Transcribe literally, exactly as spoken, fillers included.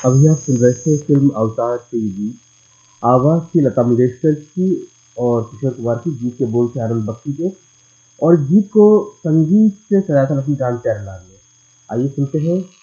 अभी आप सुन रहे थे फ़िल्म अवतार टीवी। आवाज़ थी लता मंगेशकर की और किशोर कुमार की, गीत के बोल थे आनंद बख्शी के और गीत को संगीत से सजाया था लक्ष्मीकांत प्यारेलाल ने। आइए सुनते हैं